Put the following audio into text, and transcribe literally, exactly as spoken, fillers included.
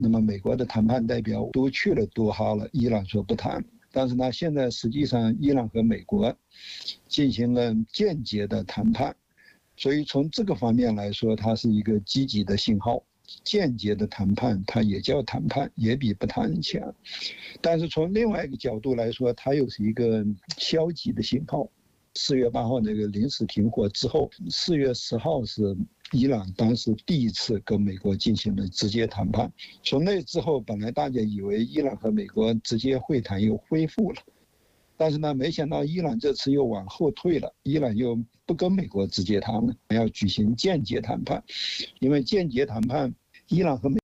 那么美国的谈判代表都去了多哈了，伊朗说不谈。但是呢，现在实际上伊朗和美国进行了间接的谈判，所以从这个方面来说，它是一个积极的信号。间接的谈判它也叫谈判，也比不谈强。但是从另外一个角度来说，它又是一个消极的信号。四月八号那个临时停火之后，四月十号是伊朗当时第一次跟美国进行了直接谈判。从那之后，本来大家以为伊朗和美国直接会谈又恢复了，但是呢，没想到伊朗这次又往后退了，伊朗又不跟美国直接谈了，要举行间接谈判。因为间接谈判，伊朗和美